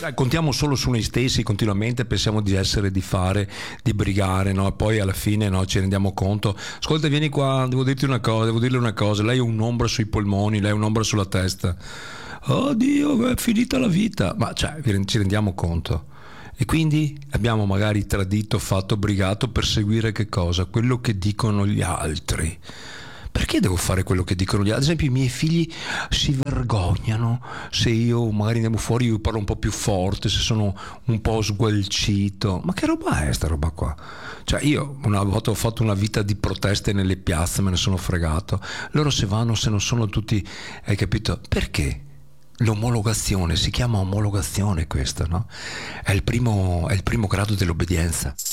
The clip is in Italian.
contiamo solo su noi stessi continuamente, pensiamo di essere, di fare, di brigare, no? E poi alla fine, no, ci rendiamo conto. Ascolta, vieni qua, devo dirle una cosa. Lei ha un'ombra sui polmoni, lei ha un'ombra sulla testa. Oh Dio, è finita la vita. Ma cioè, ci rendiamo conto. E quindi abbiamo magari tradito, fatto, brigato per seguire che cosa? Quello che dicono gli altri. Perché devo fare quello che dicono gli altri? Ad esempio, i miei figli si vergognano se io magari andiamo fuori, io parlo un po' più forte, se sono un po' sgualcito. Ma che roba è sta roba qua? Cioè, io una volta ho fatto una vita di proteste nelle piazze, me ne sono fregato. Loro se vanno, se non sono tutti, hai capito? Perché? L'omologazione, si chiama omologazione questa, no? È il primo grado dell'obbedienza.